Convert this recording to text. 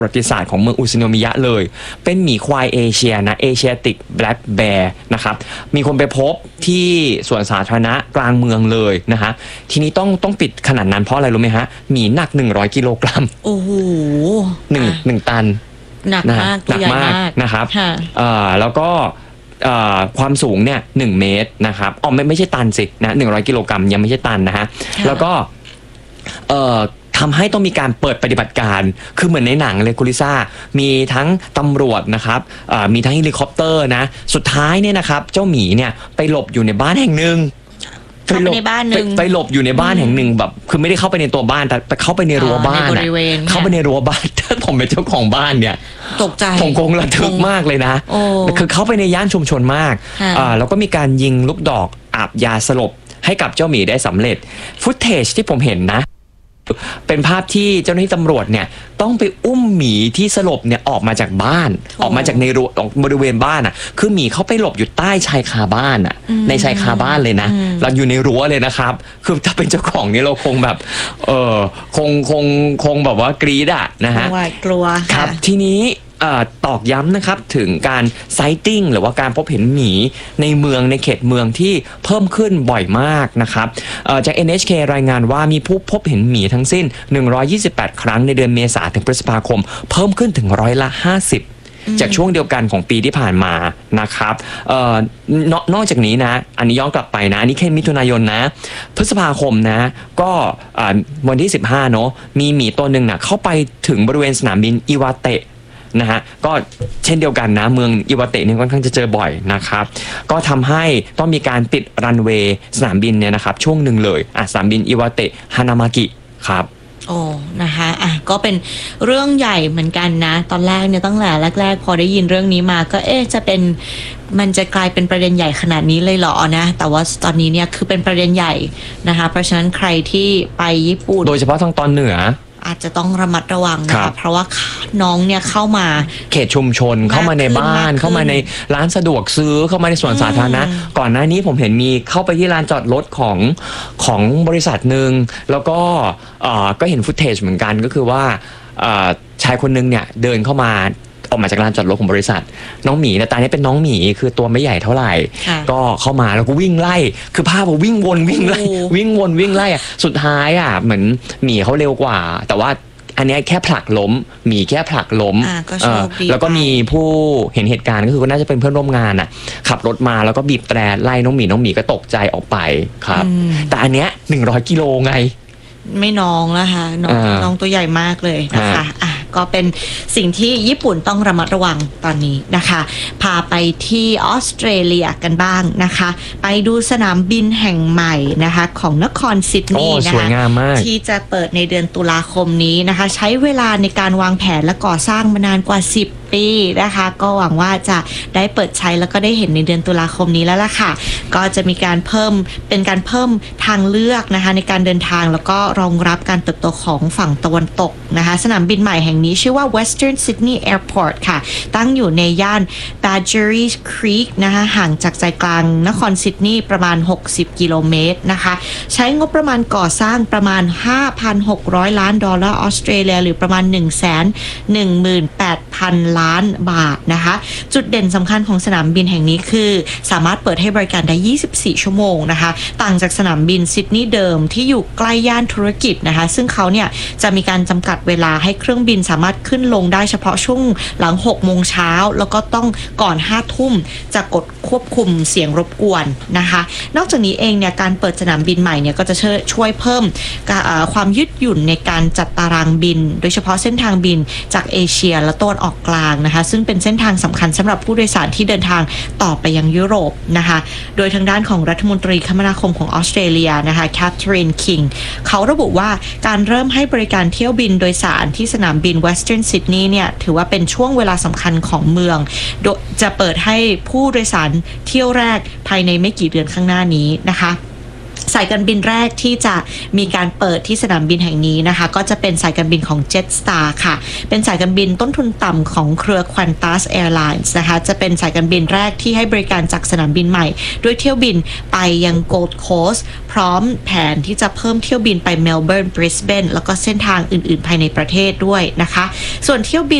ประวัติศาสตร์ของเมืองอุซิโนมิยะเลยเป็นหมีควายเอเชียนะเอเชียติกแบล็กแบร์นะครับมีคนไปพบที่สวนสาธารณะกลางเมืองเลยนะฮะทีนี้ต้องปิดขนาดนั้นเพราะอะไรรู้ไหมฮะหมีหนัก100กิโลกรัมโอ้โห 1ตันหนักมากหนักมากนะครับแล้วก็ความสูงเนี่ย1เมตรนะครับไม่ใช่ตันสินะ100กิโลกรัมยังไม่ใช่ตันนะฮะแล้วก็ทำให้ต้องมีการเปิดปฏิบัติการคือเหมือนในหนังเลยคุณลิซ่ามีทั้งตำรวจนะครับมีทั้งเฮลิคอปเตอร์นะสุดท้ายเนี่ยนะครับเจ้าหมีเนี่ยไปหลบอยู่ในบ้านแห่งหนึ่งเข้าไปในบ้านหนึ่งไปหลบอยู่ในบ้านแห่งหนึ่งแบบคือไม่ได้เข้าไปในตัวบ้านแต่เข้าไปในรั้วบ้านนะเข้าไปในรั้วบ้านถ้าผมเป็นเจ้าของบ้านเนี่ยตกใจผมคงระทึกมากเลยนะคือเข้าไปในย่านชุมชนมากแล้วก็มีการยิงลูกดอกอาบยาสลบให้กับเจ้าหมีได้สำเร็จฟุตเทจที่ผมเห็นนะเป็นภาพที่เจ้าหน้าที่ตำรวจเนี่ยต้องไปอุ้มหมีที่สลบเนี่ยออกมาจากบ้านออกมาจากในรั้วบริเวณบ้านอ่ะคือหมีเขาไปหลบอยู่ใต้ชายคาบ้านอ่ะในชายคาบ้านเลยนะเราอยู่ในรั้วเลยนะครับคือถ้าเป็นเจ้าของนี่เราคงแบบคงแบบว่ากรี๊ดอ่ะนะฮะกลัวครับทีนี้ตอกย้ำนะครับถึงการไซติ้งหรือว่าการพบเห็นหมีในเมืองในเขตเมืองที่เพิ่มขึ้นบ่อยมากนะครับจาก NHK รายงานว่ามีผู้พบเห็นหมีทั้งสิ้น128ครั้งในเดือนเมษายนถึงพฤษภาคมเพิ่มขึ้นถึง50%จากช่วงเดียวกันของปีที่ผ่านมานะครับนอกจากนี้นะอันนี้ย้อนกลับไปนะอันนี้แค่มิถุนายนนะพฤษภาคมนะก็วันที่15เนาะมีหมีตัวหนึ่งนะเข้าไปถึงบริเวณสนามบินอิวาเตะนะฮะก็เช่นเดียวกันนะเมืองอิวาเตะเนี่ยค่อนข้างจะเจอบ่อยนะครับก็ทำให้ต้องมีการปิดรันเวย์สนามบินเนี่ยนะครับช่วงหนึ่งเลยสนามบินอิวาเตะฮานามากิครับนะคะก็เป็นเรื่องใหญ่เหมือนกันนะตอนแรกเนี่ยตั้งแต่แรกพอได้ยินเรื่องนี้มาก็จะเป็นมันจะกลายเป็นประเด็นใหญ่ขนาดนี้เลยเหรอนะแต่ว่าตอนนี้เนี่ยคือเป็นประเด็นใหญ่นะคะเพราะฉะนั้นใครที่ไปญี่ปุ่นโดยเฉพาะทางตอนเหนืออาจจะต้องระมัดระวังนะคะเพราะว่าน้องเนี่ยเข้ามาเขตชุมชนเข้ามาในบ้านเข้ามาในร้านสะดวกซื้อเข้ามาในสวนสาธารณะก่อนหน้านี้ผมเห็นมีเข้าไปที่ลานจอดรถของบริษัทหนึ่งแล้วก็เห็นฟุตเทจเหมือนกันก็คือว่าชายคนนึงเนี่ยเดินเข้ามาออกมาจากลานจอดรถของบริษัทน้องหมีแต่ตอนนี้เป็นน้องหมีคือตัวไม่ใหญ่เท่าไหร่ก็เข้ามาแล้วก็วิ่งไล่คือภาพวิ่งวนวิ่งไล่วิ่งวนวิ่งไล่สุดท้ายเหมือนหมีเขาเร็วกว่าแต่ว่าอันนี้แค่ผลักล้มหมีแค่ผลักล้มแล้วก็มีผู้เห็นเหตุการณ์ก็คือก็น่าจะเป็นเพื่อนร่วมงานขับรถมาแล้วก็บีบแตรไล่น้องหมีก็ตกใจออกไปครับแต่อันเนี้ย100กิโลไงไม่น้องนะคะน้องตัวใหญ่มากเลยนะคะก็เป็นสิ่งที่ญี่ปุ่นต้องระมัดระวังตอนนี้นะคะพาไปที่ออสเตรเลียกันบ้างนะคะไปดูสนามบินแห่งใหม่นะคะของนครซิดนีย์นะคะที่จะเปิดในเดือนตุลาคมนี้นะคะใช้เวลาในการวางแผนและก่อสร้างมานานกว่า10 ปีนะคะก็หวังว่าจะได้เปิดใช้แล้วก็ได้เห็นในเดือนตุลาคมนี้แล้วล่ะค่ะก็จะมีการเพิ่มทางเลือกนะคะในการเดินทางแล้วก็รองรับการเติบโตของฝั่งตะวันตกนะคะสนามบินใหม่แห่งนี้ชื่อว่า Western Sydney Airport ค่ะตั้งอยู่ในย่าน Badgerys Creek นะคะห่างจากใจกลางนครซิดนีย์ประมาณ60กิโลเมตรนะคะใช้งบประมาณก่อสร้างประมาณ 5,600 ล้านดอลลาร์ออสเตรเลียหรือประมาณ 118,000 ล้านบาทนะคะจุดเด่นสำคัญของสนามบินแห่งนี้คือสามารถเปิดให้บริการได้24ชั่วโมงนะคะต่างจากสนามบินซิดนีย์เดิมที่อยู่ใกล้ย่านธุรกิจนะคะซึ่งเขาเนี่ยจะมีการจำกัดเวลาให้เครื่องบินสามารถขึ้นลงได้เฉพาะช่วงหลัง6โมงเช้าแล้วก็ต้องก่อน5ทุ่มจะกดควบคุมเสียงรบกวนนะคะนอกจากนี้เองเนี่ยการเปิดสนามบินใหม่เนี่ยก็จะช่วยเพิ่มความยืดหยุ่นในการจัดตารางบินโดยเฉพาะเส้นทางบินจากเอเชียและตะวันออกกลางนะคะซึ่งเป็นเส้นทางสำคัญสำหรับผู้โดยสารที่เดินทางต่อไปยังยุโรปนะคะโดยทางด้านของรัฐมนตรีคมนาคมของออสเตรเลียนะคะแคทเธอรีนคิงเขาระบุว่าการเริ่มให้บริการเที่ยวบินโดยสารที่สนามบิน Western Sydney เนี่ยถือว่าเป็นช่วงเวลาสำคัญของเมืองโดยจะเปิดให้ผู้โดยสารเที่ยวแรกภายในไม่กี่เดือนข้างหน้านี้นะคะสายการบินแรกที่จะมีการเปิดที่สนามบินแห่งนี้นะคะก็จะเป็นสายการบินของ Jetstar ค่ะเป็นสายการบินต้นทุนต่ำของเครือ Qantas Airlines นะคะจะเป็นสายการบินแรกที่ให้บริการจากสนามบินใหม่ด้วยเที่ยวบินไปยัง Gold Coast พร้อมแผนที่จะเพิ่มเที่ยวบินไป Melbourne Brisbane แล้วก็เส้นทางอื่นๆภายในประเทศด้วยนะคะส่วนเที่ยวบิน